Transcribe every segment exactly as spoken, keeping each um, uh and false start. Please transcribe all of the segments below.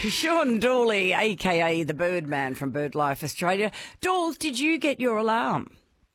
Sean Dawley, a k a the Birdman from BirdLife Australia. Dawes, did you get your alarm?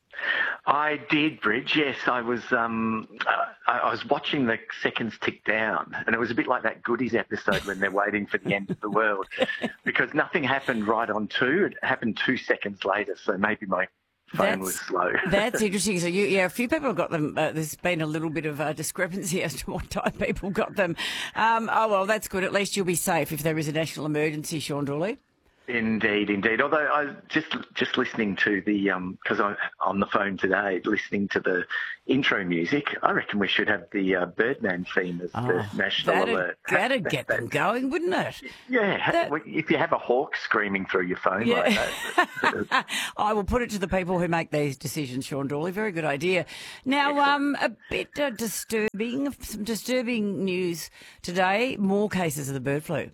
I did, Bridge. Yes, I was. Um, uh, I I was watching the seconds tick down, and it was a bit like that Goodies episode when they're waiting for the end of the world, because nothing happened right on two. It happened two seconds later, so maybe my phone That's, was slow. That's interesting. So, you, yeah, a few people have got them. Uh, there's been a little bit of uh, discrepancy as to what time people got them. Um, oh, well, that's good. At least you'll be safe if there is a national emergency, Sean Dawley. Indeed, indeed. Although I was just just listening to the because I'm on the phone today, listening to the intro music. I reckon we should have the uh, Birdman theme as oh, the national that'd, alert. That'd get them going, wouldn't it? Yeah. That, if you have a hawk screaming through your phone yeah. like that. I will put it to the people who make these decisions, Sean Dawley. Very good idea. Now, um, a bit uh, disturbing, some disturbing news today. More cases of the bird flu.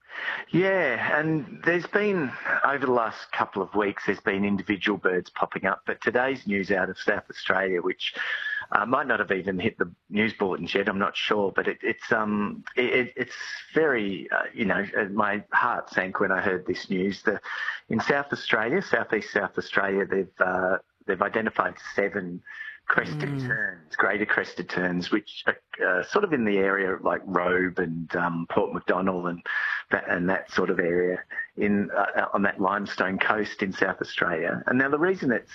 Yeah, and there's been, over the last couple of weeks, there's been individual birds popping up, but today's news out of South Australia, which uh, might not have even hit the news bulletins yet, I'm not sure, but it, it's um it, it's very, uh, you know, my heart sank when I heard this news. The, in South Australia, southeast South Australia, they've uh, they've identified seven crested mm. terns, greater crested terns, which are uh, sort of in the area of like Robe and um, Port Macdonnell and that, and that sort of area in uh, on that limestone coast in South Australia. And now the reason it's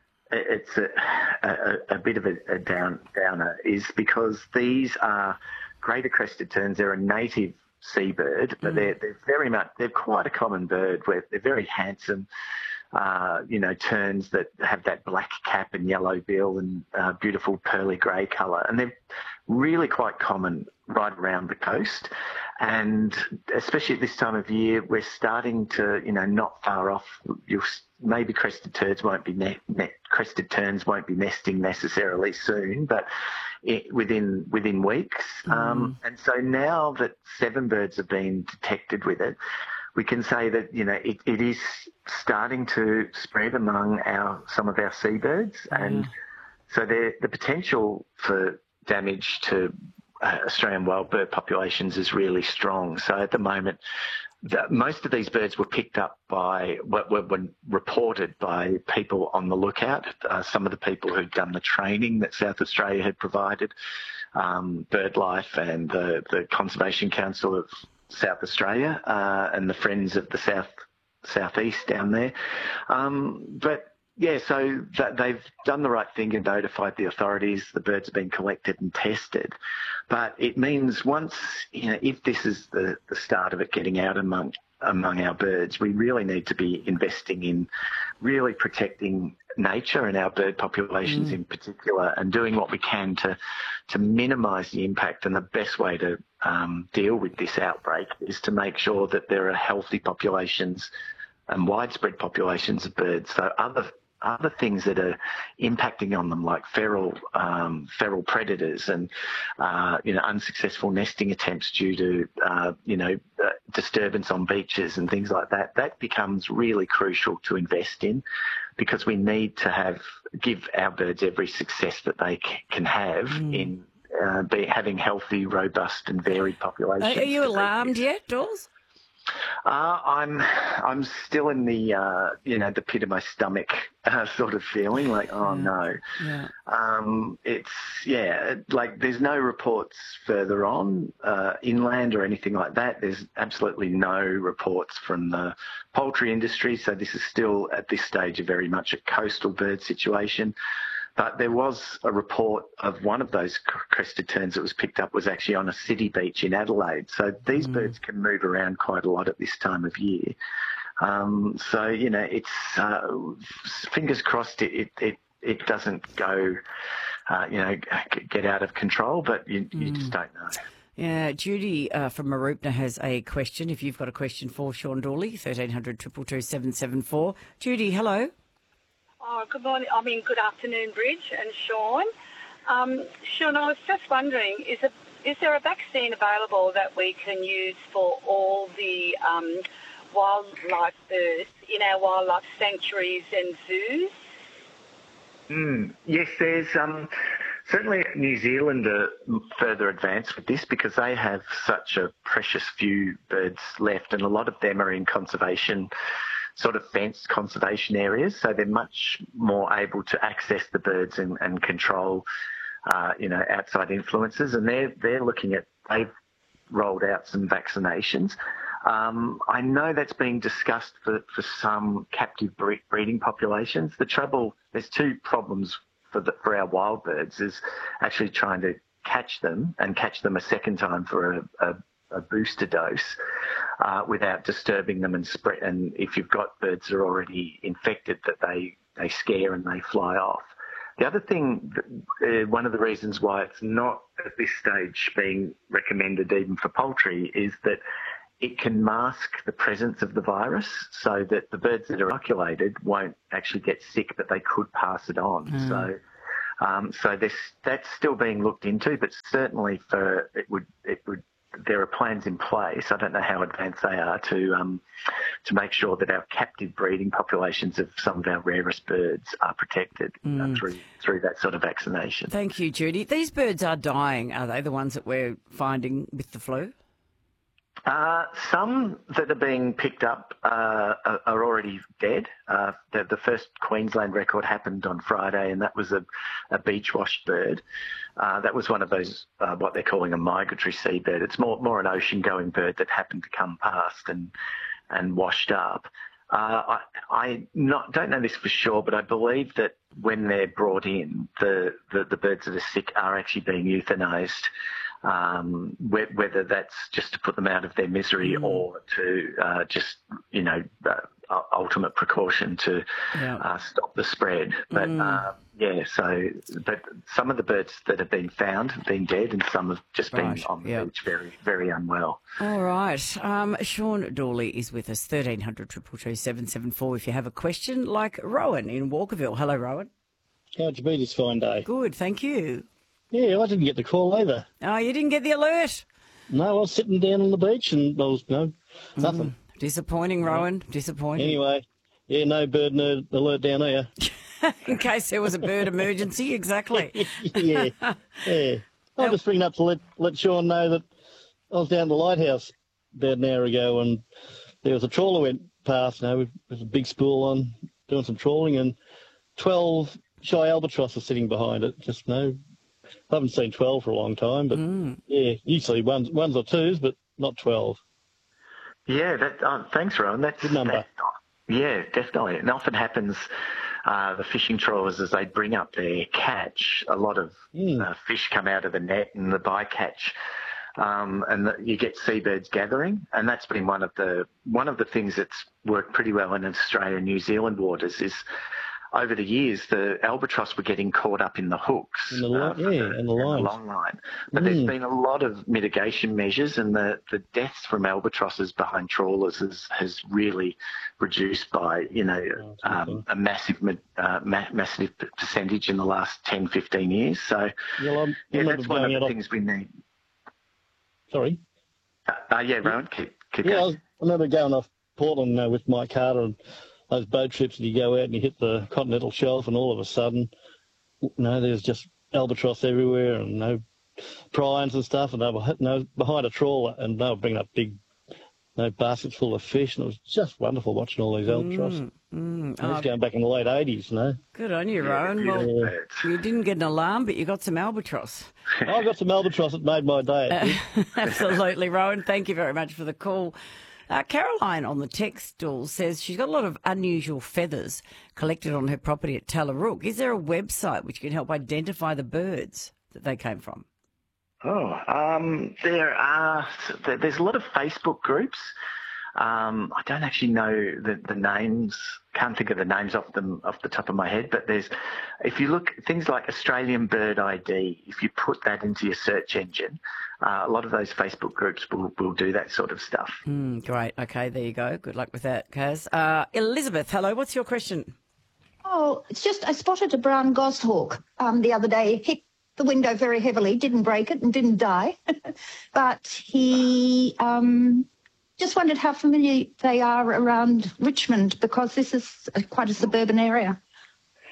it's a, a, a bit of a, a down, downer is because these are greater crested terns. They're a native seabird, but mm. they're they're very much they're quite a common bird. Where they're very handsome. Uh, you know, terns that have that black cap and yellow bill and uh, beautiful pearly grey colour. And they're really quite common right around the coast. And especially at this time of year, we're starting to, you know, not far off. You'll, maybe crested terns won't be ne- ne- crested terns won't be nesting necessarily soon, but it, within within weeks. Mm. Um, and so now that seven birds have been detected with it, we can say that, you know, it, it is starting to spread among our some of our seabirds. Mm. And so the the potential for damage to uh, Australian wild bird populations is really strong. So at the moment, the, most of these birds were picked up by, were, were reported by people on the lookout, uh, some of the people who'd done the training that South Australia had provided, um, BirdLife and the, the Conservation Council of South Australia uh, and the Friends of the South Southeast down there. Um, but, yeah, so that they've done the right thing and notified the authorities. The birds have been collected and tested. But it means once, you know, if this is the, the start of it getting out among among our birds, we really need to be investing in really protecting nature and our bird populations mm. in particular, and doing what we can to to minimise the impact. And the best way to um, deal with this outbreak is to make sure that there are healthy populations and widespread populations of birds. So other other things that are impacting on them, like feral um, feral predators and uh, you know unsuccessful nesting attempts due to uh, you know uh, disturbance on beaches and things like that, that becomes really crucial to invest in, because we need to have give our birds every success that they c- can have mm. in uh, be, having healthy, robust and varied populations. Are you alarmed yet, Dawes? Uh, I'm I'm still in the uh, you know the pit of my stomach uh, sort of feeling, like oh yeah. no, yeah. Um, it's yeah like there's no reports further on uh, inland or anything like that. There's absolutely no reports from the poultry industry, so this is still at this stage a very much a coastal bird situation. But there was a report of one of those crested terns that was picked up was actually on a city beach in Adelaide. So these mm. birds can move around quite a lot at this time of year. Um, so, you know, it's uh, fingers crossed it, it, it, it doesn't go, uh, you know, get out of control, but you, mm. you just don't know. Yeah, Judy uh, from Maroopna has a question. If you've got a question for Sean Dawley, thirteen hundred, two two two, seven seven four. Judy, hello. Oh, good morning. I mean, good afternoon, Bridge and Sean. Um, Sean, I was just wondering, is, it, is there a vaccine available that we can use for all the um, wildlife birds in our wildlife sanctuaries and zoos? Mm, yes, there's. Um, Certainly New Zealand are further advanced with this because they have such a precious few birds left, and a lot of them are in conservation, sort of fenced conservation areas, so they're much more able to access the birds and, and control, uh, you know, outside influences. And they're, they're looking at, they've rolled out some vaccinations. Um, I know that's being discussed for, for some captive breeding populations. The trouble, there's two problems for, the, for our wild birds, is actually trying to catch them and catch them a second time for a, a, a booster dose uh, without disturbing them and spread. And if you've got birds that are already infected, that they, they scare and they fly off. The other thing, uh, one of the reasons why it's not at this stage being recommended even for poultry, is that it can mask the presence of the virus so that the birds that are inoculated won't actually get sick, but they could pass it on. Mm. So, um, so this, that's still being looked into, but certainly for it would it would there are plans in place. I don't know how advanced they are to um, to make sure that our captive breeding populations of some of our rarest birds are protected mm. uh, through through that sort of vaccination. Thank you, Judy. These birds are dying, are they? The ones that we're finding with the flu? Uh, some that are being picked up uh, are, are already dead. Uh, the, the first Queensland record happened on Friday, and that was a, a beach-washed bird. Uh, that was one of those, uh, what they're calling a migratory seabird. It's more more an ocean-going bird that happened to come past and and washed up. Uh, I, I not, don't know this for sure, but I believe that when they're brought in, the, the, the birds that are sick are actually being euthanised. Um, whether that's just to put them out of their misery mm. or to uh, just, you know, uh, ultimate precaution to yeah. uh, stop the spread. But, mm. uh, yeah, so, but some of the birds that have been found have been dead, and some have just been right. on the yep. beach very, very unwell. All right. Um, Sean Dawley is with us, thirteen hundred, two two two, seven seven four, if you have a question, like Rowan in Walkerville. Hello, Rowan. How'd you be this fine day? Good, thank you. Yeah, I didn't get the call either. Oh, you didn't get the alert? No, I was sitting down on the beach and I was, no, nothing. Mm, disappointing, Rowan, disappointing. Anyway, yeah, no bird alert down here. In case there was a bird emergency, exactly. yeah, yeah. I was just bringing up to let, let Sean know that I was down at the lighthouse about an hour ago, and there was a trawler went past, you know, with a big spool on, doing some trawling, and twelve shy albatrosses sitting behind it, just, no. I haven't seen twelve for a long time, but mm. yeah, usually ones, ones or twos, but not twelve. Yeah, that. Uh, thanks, Rowan. That's good number. That, yeah, definitely. It often happens. Uh, the fishing trawlers, as they bring up their catch, a lot of mm. uh, fish come out of the net and the bycatch, um, and the, you get seabirds gathering. And that's been one of the one of the things that's worked pretty well in Australia and New Zealand waters is. Over the years, the albatross were getting caught up in the hooks. In the, uh, yeah, the, and the lines. The long line. But mm. there's been a lot of mitigation measures, and the, the deaths from albatrosses behind trawlers has, has really reduced by, you know, oh, um, a massive uh, ma- massive percentage in the last ten, fifteen years. So, well, I'm, yeah, I'm that's one of the things off... we need. Sorry? Uh, uh, yeah, Rowan, keep, keep yeah, going. I, was, I remember going off Portland uh, with Mike Carter and those boat trips, and you go out and you hit the continental shelf, and all of a sudden, you know, there's just albatross everywhere, and no prions and stuff, and they were you know, behind a trawler, and they were bringing up big, you know, baskets full of fish, and it was just wonderful watching all these albatross. Mm, mm, oh, was going back in the late eighties, you know. Good on you, Rowan. Well, yeah. You didn't get an alarm, but you got some albatross. I got some albatross that made my day. Absolutely, Rowan. Thank you very much for the call. Uh, Caroline on the text stall says she's got a lot of unusual feathers collected on her property at Tallarook. Is there a website which can help identify the birds that they came from? Oh, um, there are. There's a lot of Facebook groups. Um, I don't actually know the, the names. Can't think of the names off them off the top of my head. But there's, if you look things like Australian Bird I D, if you put that into your search engine, uh, a lot of those Facebook groups will, will do that sort of stuff. Mm, great. Okay, there you go. Good luck with that, Kaz. Uh, Elizabeth, hello. What's your question? Oh, it's just I spotted a brown goshawk um, the other day. Hit the window very heavily, didn't break it and didn't die, but he. Um, Just wondered how familiar they are around Richmond, because this is quite a suburban area.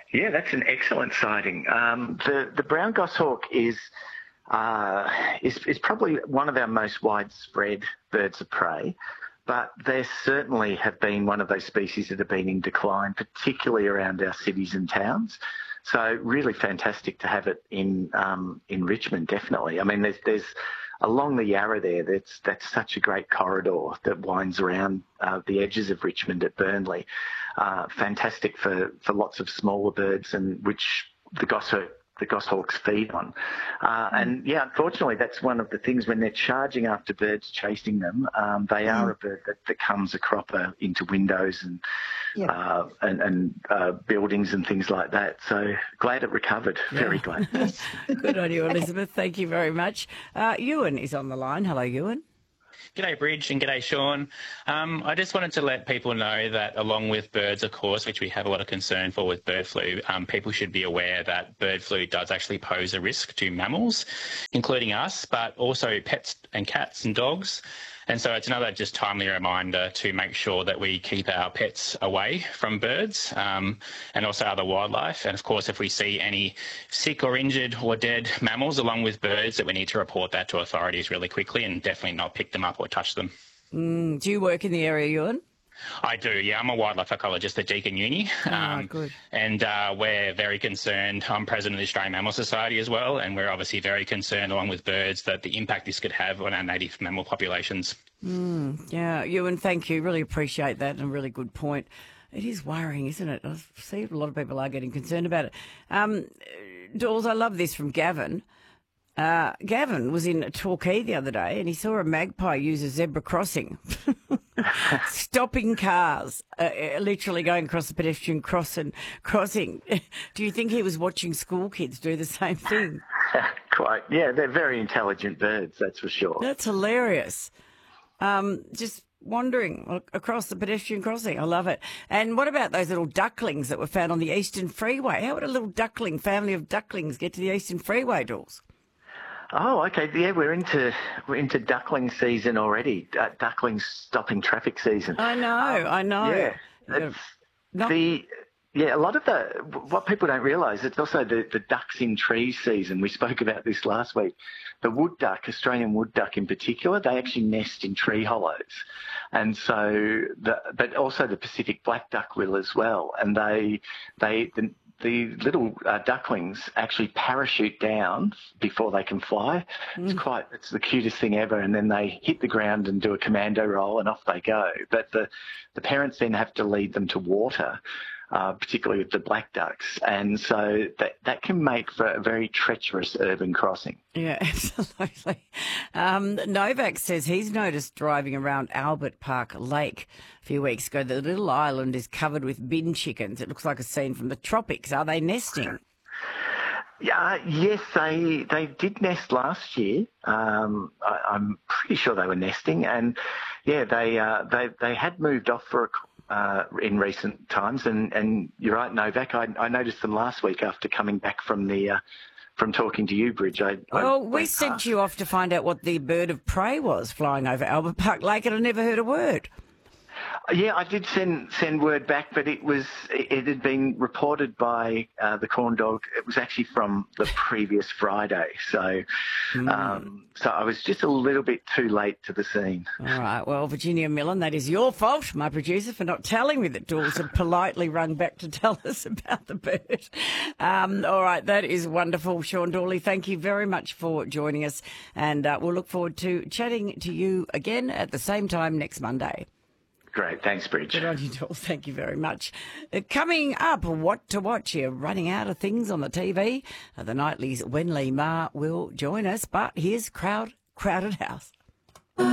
Yeah, that's an excellent sighting. Um, the the brown goshawk is, uh, is is probably one of our most widespread birds of prey, but there certainly have been one of those species that have been in decline, particularly around our cities and towns. So really fantastic to have it in um, in Richmond, definitely. I mean, there's there's along the Yarra there, that's that's such a great corridor that winds around uh, the edges of Richmond at Burnley. Uh, fantastic for, for lots of smaller birds, and which the goshawk the goshawks feed on. Uh, and yeah, unfortunately, that's one of the things when they're charging after birds, chasing them. Um, they mm. are a bird that, that comes a cropper into windows and yeah. uh, and, and uh, buildings and things like that. So glad it recovered. Yeah. Very glad. Good on you, Elizabeth. Thank you very much. Uh, Ewan is on the line. Hello, Ewan. G'day, Bridge, and g'day, Sean. Um, I just wanted to let people know that along with birds, of course, which we have a lot of concern for with bird flu, um, people should be aware that bird flu does actually pose a risk to mammals, including us, but also pets and cats and dogs. And so it's another just timely reminder to make sure that we keep our pets away from birds um, and also other wildlife. And of course, if we see any sick or injured or dead mammals along with birds, that we need to report that to authorities really quickly and definitely not pick them up or touch them. Mm, do you work in the area, Ewan? I do, yeah. I'm a wildlife ecologist at Deakin Uni. Um, oh, good. And uh, we're very concerned. I'm president of the Australian Mammal Society as well, and we're obviously very concerned, along with birds, that the impact this could have on our native mammal populations. Mm, yeah, Ewan, thank you. Really appreciate that, and a really good point. It is worrying, isn't it? I see a lot of people are getting concerned about it. Um, Dawes, I love this from Gavin. Uh, Gavin was in Torquay the other day and he saw a magpie use a zebra crossing, stopping cars, uh, literally going across the pedestrian cross and crossing. Do you think he was watching school kids do the same thing? Quite. Yeah, they're very intelligent birds, that's for sure. That's hilarious. Um, just wandering across the pedestrian crossing. I love it. And what about those little ducklings that were found on the Eastern Freeway? How would a little duckling, family of ducklings, get to the Eastern Freeway, Dawes? Oh, okay. Yeah, we're into we're into duckling season already. Uh, ducklings stopping traffic season. I know, um, I know. Yeah, it's Not... the yeah. A lot of the what people don't realise, it's also the, the ducks in trees season. We spoke about this last week. The wood duck, Australian wood duck in particular, they actually nest in tree hollows, and so the but also the Pacific black duck will as well. And they they the, The little uh, ducklings actually parachute down before they can fly. Mm. It's quite, it's the cutest thing ever. And then they hit the ground and do a commando roll and off they go. But the, the parents then have to lead them to water, uh, particularly with the black ducks. And so that, that can make for a very treacherous urban crossing. Yeah, absolutely. Um, Novak says he's noticed driving around Albert Park Lake a few weeks ago. The little island is covered with bin chickens. It looks like a scene from the tropics. Are they nesting? Yeah, yes, they they did nest last year. Um, I, I'm pretty sure they were nesting, and yeah, they uh, they they had moved off for a Uh, in recent times, and, and you're right, Novak. I, I noticed them last week after coming back from the uh, from talking to you, Bridge. I, well, I we sent past. you off to find out what the bird of prey was flying over Albert Park Lake, and I never heard a word. Yeah, I did send send word back, but it was it had been reported by uh, the corn dog. It was actually from the previous Friday, so mm. um, so I was just a little bit too late to the scene. All right, well, Virginia Millen, that is your fault, my producer, for not telling me that Dawes had politely rung back to tell us about the bird. Um, all right, that is wonderful, Sean Dawley. Thank you very much for joining us, and uh, we'll look forward to chatting to you again at the same time next Monday. Great. Thanks, Bridge. Good on you, Dawes. Thank you very much. Uh, coming up, what to watch here? Running out of things on the T V. Uh, the Nightly's Wenley Ma will join us, but here's Crowd, Crowded House.